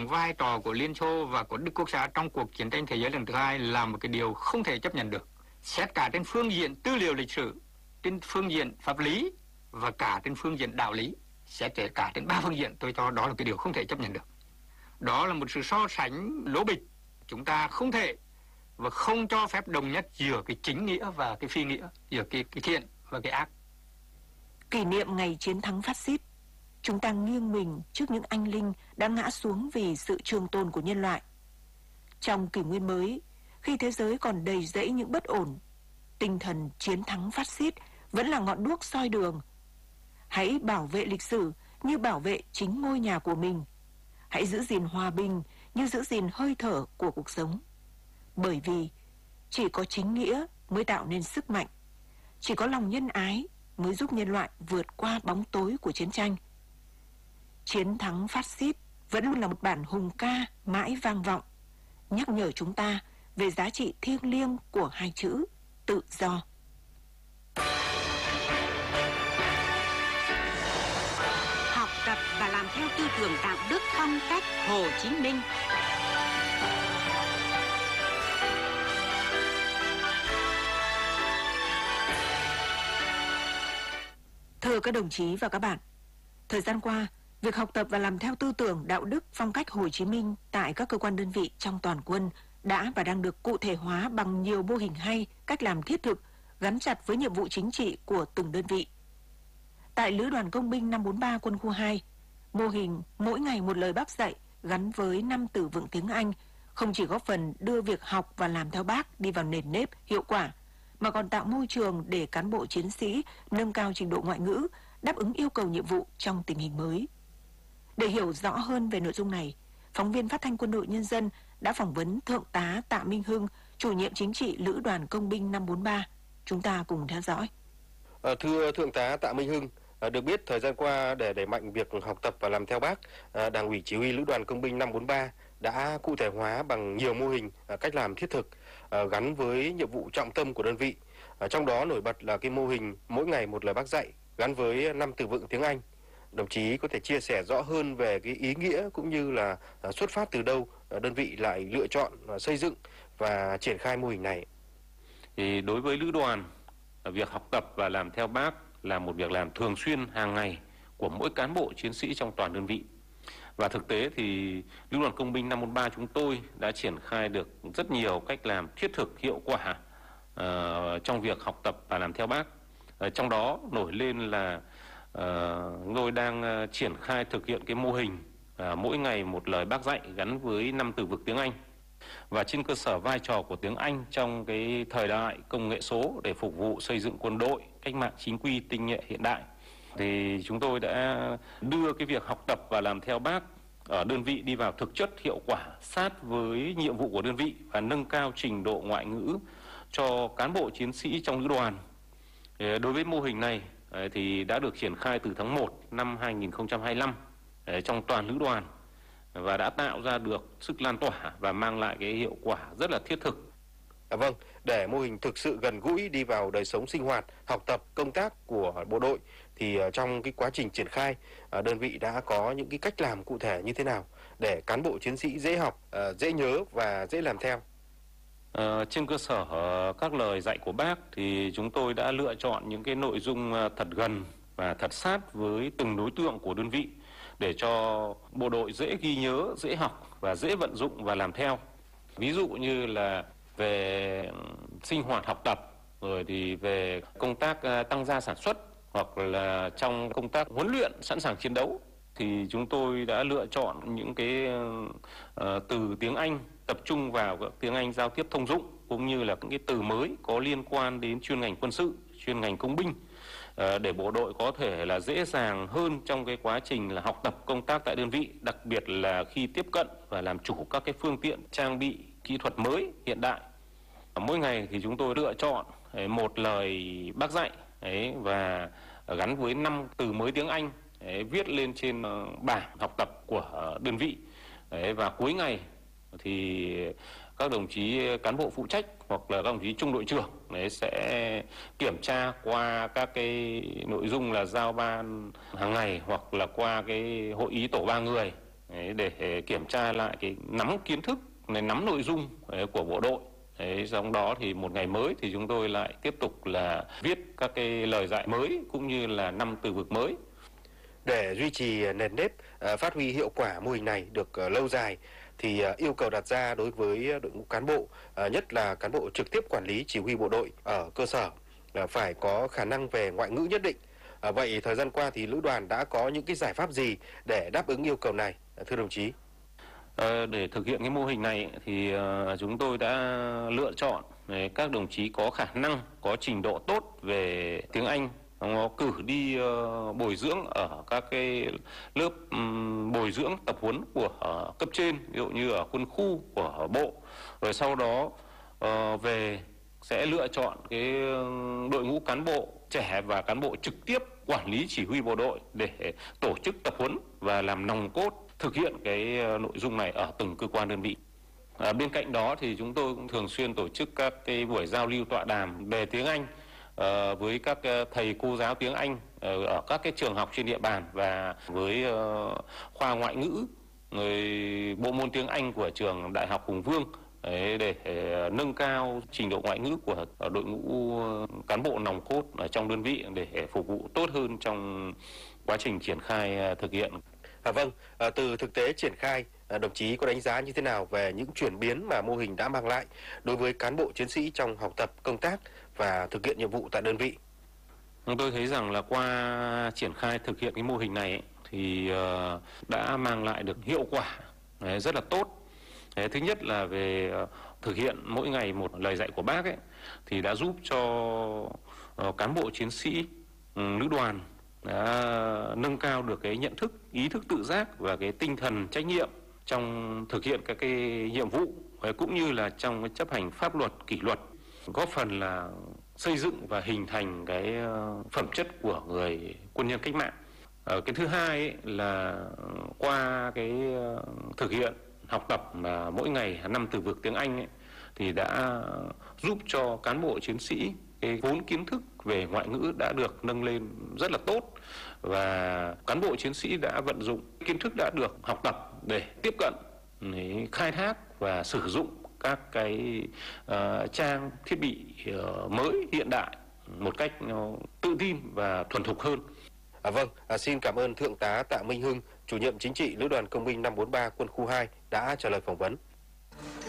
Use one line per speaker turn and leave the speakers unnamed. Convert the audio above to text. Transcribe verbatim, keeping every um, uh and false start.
đóng vai trò của Liên Xô và của Đức Quốc xã trong cuộc chiến tranh thế giới lần thứ hai là một cái điều không thể chấp nhận được. Xét cả trên phương diện tư liệu lịch sử, trên phương diện pháp lý và cả trên phương diện đạo lý, xét cả trên ba phương diện, tôi cho đó là cái điều không thể chấp nhận được. Đó là một sự so sánh lố bịch. Chúng ta không thể và không cho phép đồng nhất giữa cái chính nghĩa và cái phi nghĩa, giữa cái, cái thiện và cái ác.
Kỷ niệm ngày chiến thắng phát xít, chúng ta nghiêng mình trước những anh linh đã ngã xuống vì sự trường tồn của nhân loại. Trong kỷ nguyên mới, khi thế giới còn đầy rẫy những bất ổn, tinh thần chiến thắng phát xít vẫn là ngọn đuốc soi đường. Hãy bảo vệ lịch sử như bảo vệ chính ngôi nhà của mình. Hãy giữ gìn hòa bình như giữ gìn hơi thở của cuộc sống. Bởi vì chỉ có chính nghĩa mới tạo nên sức mạnh. Chỉ có lòng nhân ái mới giúp nhân loại vượt qua bóng tối của chiến tranh. Chiến thắng phát xít vẫn luôn là một bản hùng ca mãi vang vọng, nhắc nhở chúng ta về giá trị thiêng liêng của hai chữ tự do.
Học tập và làm theo tư tưởng đạo đức phong cách Hồ Chí Minh.
Thưa các đồng chí và các bạn, thời gian qua, việc học tập và làm theo tư tưởng đạo đức phong cách Hồ Chí Minh tại các cơ quan đơn vị trong toàn quân đã và đang được cụ thể hóa bằng nhiều mô hình hay, cách làm thiết thực, gắn chặt với nhiệm vụ chính trị của từng đơn vị. Tại Lữ đoàn Công binh năm bốn ba Quân khu hai, mô hình mỗi ngày một lời Bác dạy gắn với năm từ vựng tiếng Anh không chỉ góp phần đưa việc học và làm theo Bác đi vào nền nếp, hiệu quả, mà còn tạo môi trường để cán bộ chiến sĩ nâng cao trình độ ngoại ngữ, đáp ứng yêu cầu nhiệm vụ trong tình hình mới. Để hiểu rõ hơn về nội dung này, phóng viên Phát thanh Quân đội Nhân dân đã phỏng vấn Thượng tá Tạ Minh Hưng, chủ nhiệm chính trị Lữ đoàn Công binh năm bốn ba. Chúng ta cùng theo dõi.
À, thưa Thượng tá Tạ Minh Hưng, à, được biết thời gian qua để đẩy mạnh việc học tập và làm theo Bác, à, Đảng ủy Chỉ huy Lữ đoàn Công binh năm bốn ba đã cụ thể hóa bằng nhiều mô hình, à, cách làm thiết thực, à, gắn với nhiệm vụ trọng tâm của đơn vị. À, trong đó nổi bật là cái mô hình mỗi ngày một lời Bác dạy gắn với năm từ vựng tiếng Anh. Đồng chí có thể chia sẻ rõ hơn về cái ý nghĩa cũng như là à, xuất phát từ đâu à, đơn vị lại lựa chọn à, xây dựng và triển khai mô hình này?
Thì đối với lữ đoàn, việc học tập và làm theo Bác là một việc làm thường xuyên hàng ngày của mỗi cán bộ chiến sĩ trong toàn đơn vị. Và thực tế thì Lữ đoàn Công binh năm bốn ba chúng tôi đã triển khai được rất nhiều cách làm thiết thực hiệu quả uh, trong việc học tập và làm theo Bác. Uh, trong đó nổi lên là uh, chúng tôi đang uh, triển khai thực hiện cái mô hình uh, mỗi ngày một lời Bác dạy gắn với năm từ vựng tiếng Anh. Và trên cơ sở vai trò của tiếng Anh trong cái thời đại công nghệ số để phục vụ xây dựng quân đội cách mạng chính quy tinh nhuệ hiện đại, thì chúng tôi đã đưa cái việc học tập và làm theo Bác ở đơn vị đi vào thực chất, hiệu quả, sát với nhiệm vụ của đơn vị và nâng cao trình độ ngoại ngữ cho cán bộ chiến sĩ trong lữ đoàn. Đối với mô hình này thì đã được triển khai từ tháng một năm hai nghìn không trăm hai mươi lăm trong toàn lữ đoàn và đã tạo ra được sức lan tỏa và mang lại cái hiệu quả rất là thiết thực.
À, vâng, để mô hình thực sự gần gũi đi vào đời sống sinh hoạt, học tập, công tác của bộ đội thì uh, trong cái quá trình triển khai, uh, đơn vị đã có những cái cách làm cụ thể như thế nào để cán bộ chiến sĩ dễ học, uh, dễ nhớ và dễ làm theo?
Uh, trên cơ sở uh, các lời dạy của Bác thì chúng tôi đã lựa chọn những cái nội dung uh, thật gần và thật sát với từng đối tượng của đơn vị để cho bộ đội dễ ghi nhớ, dễ học và dễ vận dụng và làm theo. Ví dụ như là về sinh hoạt học tập, rồi thì về công tác tăng gia sản xuất, hoặc là trong công tác huấn luyện sẵn sàng chiến đấu, thì chúng tôi đã lựa chọn những cái uh, từ tiếng Anh, tập trung vào các tiếng Anh giao tiếp thông dụng, cũng như là những cái từ mới có liên quan đến chuyên ngành quân sự, chuyên ngành công binh, uh, để bộ đội có thể là dễ dàng hơn trong cái quá trình là học tập công tác tại đơn vị, đặc biệt là khi tiếp cận và làm chủ các cái phương tiện trang bị kỹ thuật mới hiện đại. Mỗi ngày thì chúng tôi lựa chọn một lời Bác dạy ấy, và gắn với năm từ mới tiếng Anh ấy, viết lên trên bảng học tập của đơn vị ấy, và cuối ngày thì các đồng chí cán bộ phụ trách hoặc là các đồng chí trung đội trưởng ấy sẽ kiểm tra qua các cái nội dung là giao ban hàng ngày hoặc là qua cái hội ý tổ ba người đấy, để kiểm tra lại cái nắm kiến thức, này nắm nội dung đấy, của bộ đội. Đấy, trong đó thì một ngày mới thì chúng tôi lại tiếp tục là viết các cái lời dạy mới cũng như là năm từ vựng mới.
Để duy trì nền nếp, phát huy hiệu quả mô hình này được lâu dài thì yêu cầu đặt ra đối với đội ngũ cán bộ, nhất là cán bộ trực tiếp quản lý chỉ huy bộ đội ở cơ sở, phải có khả năng về ngoại ngữ nhất định. Vậy thời gian qua thì lữ đoàn đã có những cái giải pháp gì để đáp ứng yêu cầu này, thưa đồng chí?
À, để thực hiện cái mô hình này thì uh, chúng tôi đã lựa chọn để các đồng chí có khả năng, có trình độ tốt về tiếng Anh, nó cử đi uh, bồi dưỡng ở các cái lớp um, bồi dưỡng tập huấn của uh, cấp trên, ví dụ như ở quân khu của bộ, rồi sau đó uh, về sẽ lựa chọn cái đội ngũ cán bộ trẻ và cán bộ trực tiếp quản lý chỉ huy bộ đội để tổ chức tập huấn và làm nòng cốt thực hiện cái nội dung này ở từng cơ quan đơn vị. À, bên cạnh đó thì chúng tôi cũng thường xuyên tổ chức các cái buổi giao lưu tọa đàm về tiếng Anh à, với các thầy cô giáo tiếng Anh ở các cái trường học trên địa bàn và với uh, khoa ngoại ngữ, người bộ môn tiếng Anh của trường Đại học Hùng Vương để, để, để nâng cao trình độ ngoại ngữ của đội ngũ cán bộ nòng cốt ở trong đơn vị để phục vụ tốt hơn trong quá trình triển khai thực hiện.
À, vâng, à, từ thực tế triển khai, à, đồng chí có đánh giá như thế nào về những chuyển biến mà mô hình đã mang lại đối với cán bộ chiến sĩ trong học tập, công tác và thực hiện nhiệm vụ tại đơn vị?
Tôi thấy rằng là qua triển khai thực hiện cái mô hình này ấy, thì uh, đã mang lại được hiệu quả đấy, rất là tốt. Đấy, thứ nhất là về uh, thực hiện mỗi ngày một lời dạy của bác ấy, thì đã giúp cho uh, cán bộ chiến sĩ um, lữ đoàn đã nâng cao được cái nhận thức, ý thức tự giác và cái tinh thần trách nhiệm trong thực hiện các cái nhiệm vụ cũng như là trong chấp hành pháp luật, kỷ luật, góp phần là xây dựng và hình thành cái phẩm chất của người quân nhân cách mạng. Cái thứ hai ấy là qua cái thực hiện học tập mà mỗi ngày năm từ vựng tiếng Anh ấy, thì đã giúp cho cán bộ chiến sĩ cái vốn kiến thức về ngoại ngữ đã được nâng lên rất là tốt và cán bộ chiến sĩ đã vận dụng kiến thức đã được học tập để tiếp cận, để khai thác và sử dụng các cái uh, trang thiết bị uh, mới hiện đại một cách uh, tự tin và thuần thục hơn.
À, vâng, à, xin cảm ơn Thượng tá Tạ Minh Hưng, chủ nhiệm chính trị Lữ đoàn Công binh năm bốn ba Quân khu hai đã trả lời phỏng vấn.